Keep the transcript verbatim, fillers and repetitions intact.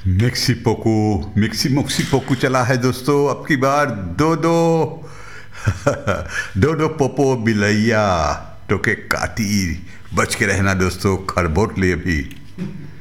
Mixie पोकू mixie मुक्सी पोकू चला है दोस्तों। अब की बार दो दो दो दो पोपो बिलैया टोके काटी। बच के रहना दोस्तों, खरबोट लिए भी।